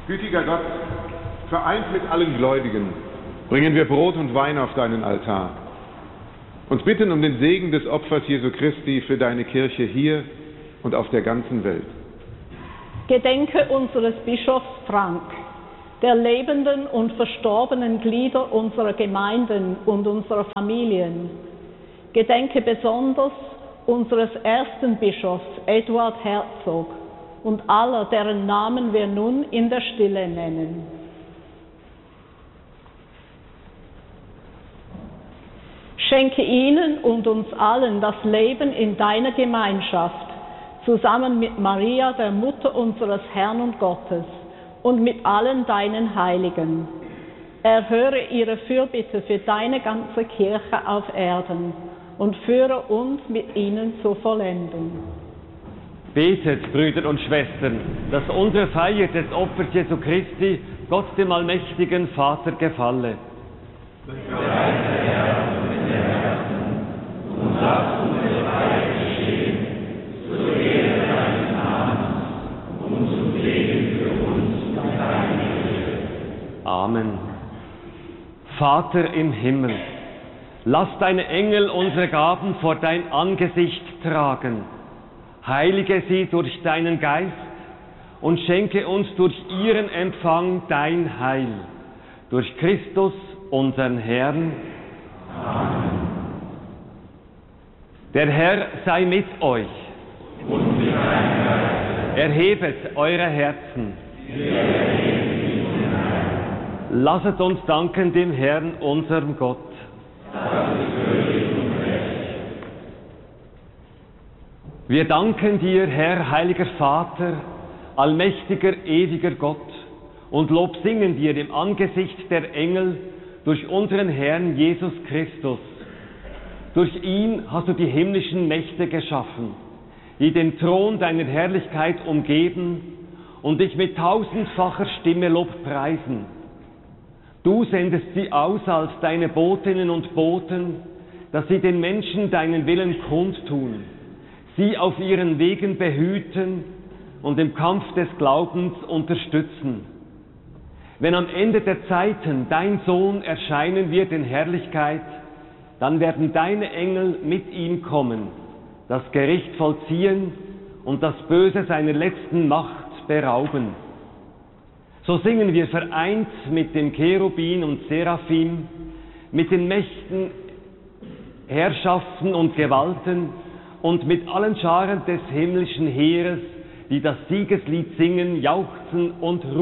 Gütiger Gott, vereint mit allen Gläubigen, bringen wir Brot und Wein auf deinen Altar und bitten um den Segen des Opfers Jesu Christi für deine Kirche hier und auf der ganzen Welt. Gedenke unseres Bischofs Frank, der lebenden und verstorbenen Glieder unserer Gemeinden und unserer Familien. Gedenke besonders unseres ersten Bischofs Eduard Herzog und aller, deren Namen wir nun in der Stille nennen. Schenke ihnen und uns allen das Leben in deiner Gemeinschaft, zusammen mit Maria, der Mutter unseres Herrn und Gottes, und mit allen deinen Heiligen. Erhöre ihre Fürbitte für deine ganze Kirche auf Erden und führe uns mit ihnen zur Vollendung. Betet, Brüder und Schwestern, dass unsere Feier des Opfers Jesu Christi Gott dem allmächtigen Vater gefalle. Begleite Herr mit der Herzen und lass unsere Feier geschehen, zur Ehre deines Namens und zum Segen für uns und deine Kirche. Amen. Vater im Himmel, lass deine Engel unsere Gaben vor dein Angesicht tragen. Heilige sie durch deinen Geist und schenke uns durch ihren Empfang dein Heil. Durch Christus, unseren Herrn. Amen. Der Herr sei mit euch. Und mit deinem Geist. Erhebet eure Herzen. Wir erheben sie zum Herrn. Lasset uns danken dem Herrn, unserem Gott. Das ist würdig und recht. Wir danken dir, Herr, heiliger Vater, allmächtiger, ewiger Gott, und Lob singen dir im Angesicht der Engel durch unseren Herrn Jesus Christus. Durch ihn hast du die himmlischen Mächte geschaffen, die den Thron deiner Herrlichkeit umgeben und dich mit tausendfacher Stimme Lobpreisen. Du sendest sie aus als deine Botinnen und Boten, dass sie den Menschen deinen Willen kundtun, sie auf ihren Wegen behüten und im Kampf des Glaubens unterstützen. Wenn am Ende der Zeiten dein Sohn erscheinen wird in Herrlichkeit, dann werden deine Engel mit ihm kommen, das Gericht vollziehen und das Böse seiner letzten Macht berauben. So singen wir vereint mit den Cherubin und Seraphim, mit den Mächten, Herrschaften und Gewalten und mit allen Scharen des himmlischen Heeres, die das Siegeslied singen, jauchzen und rufen.